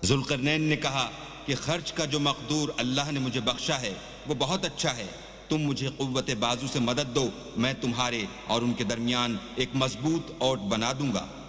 जुल्करनैन ने कहा कि खर्च का जो मकदूर अल्लाह ने मुझे बख्शा है वो बहुत अच्छा है। तुम मुझे क़ुव्वत बाजू से मदद दो, मैं तुम्हारे और उनके दरमियान एक मजबूत ओट बना दूंगा।